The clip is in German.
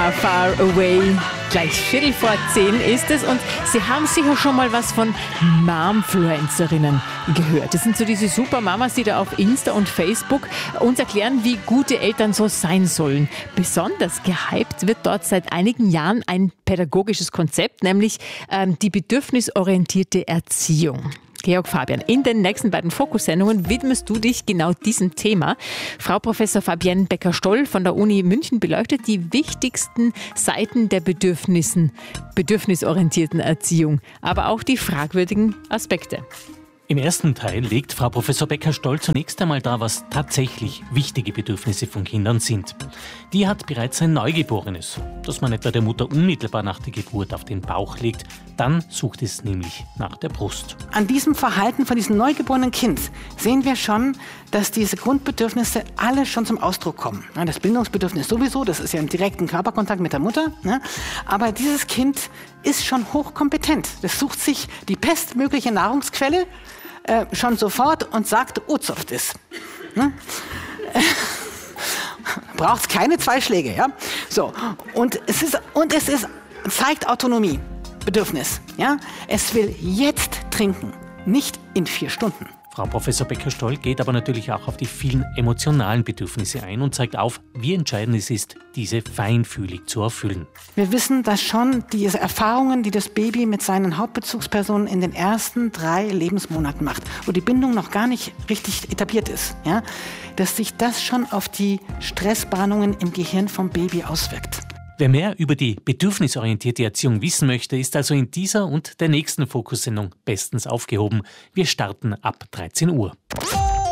Far, Far Away. Gleich 10:15 ist es und Sie haben sicher schon mal was von Momfluencerinnen gehört. Das sind so diese Supermamas, die da auf Insta und Facebook uns erklären, wie gute Eltern so sein sollen. Besonders gehypt wird dort seit einigen Jahren ein pädagogisches Konzept, nämlich die bedürfnisorientierte Erziehung. Georg Fabian, in den nächsten beiden Fokussendungen widmest du dich genau diesem Thema. Frau Professor Fabienne Becker-Stoll von der Uni München beleuchtet die wichtigsten Seiten der bedürfnisorientierten Erziehung, aber auch die fragwürdigen Aspekte. Im ersten Teil legt Frau Professor Becker-Stoll zunächst einmal dar, was tatsächlich wichtige Bedürfnisse von Kindern sind. Die hat bereits ein Neugeborenes, das man etwa der Mutter unmittelbar nach der Geburt auf den Bauch legt. Dann sucht es nämlich nach der Brust. An diesem Verhalten von diesem neugeborenen Kind sehen wir schon, dass diese Grundbedürfnisse alle schon zum Ausdruck kommen. Das Bindungsbedürfnis sowieso, das ist ja im direkten Körperkontakt mit der Mutter. Aber dieses Kind ist schon hochkompetent. Das sucht sich die bestmögliche Nahrungsquelle schon sofort und sagt, Ozuft ist. Braucht keine 2 Schläge, ja? So. Und es zeigt Autonomie, Bedürfnis, ja? Es will jetzt trinken, nicht in 4 Stunden. Frau Professor Becker-Stoll geht aber natürlich auch auf die vielen emotionalen Bedürfnisse ein und zeigt auf, wie entscheidend es ist, diese feinfühlig zu erfüllen. Wir wissen, dass schon diese Erfahrungen, die das Baby mit seinen Hauptbezugspersonen in den ersten 3 Lebensmonaten macht, wo die Bindung noch gar nicht richtig etabliert ist, ja, dass sich das schon auf die Stressbahnungen im Gehirn vom Baby auswirkt. Wer mehr über die bedürfnisorientierte Erziehung wissen möchte, ist also in dieser und der nächsten Fokussendung bestens aufgehoben. Wir starten ab 13 Uhr.